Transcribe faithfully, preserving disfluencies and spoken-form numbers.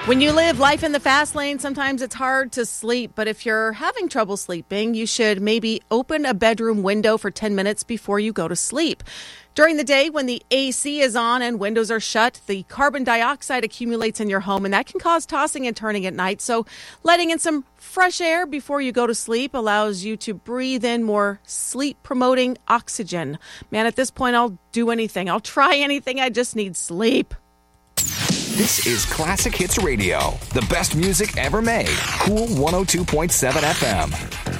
When you live life in the fast lane, sometimes it's hard to sleep. But if you're having trouble sleeping, you should maybe open a bedroom window for ten minutes before you go to sleep. During the day, when the A C is on and windows are shut, the carbon dioxide accumulates in your home, and that can cause tossing and turning at night. So letting in some fresh air before you go to sleep allows you to breathe in more sleep-promoting oxygen. Man, at this point, I'll do anything. I'll try anything. I just need sleep. This is Classic Hits Radio, the best music ever made. Cool one oh two point seven F M.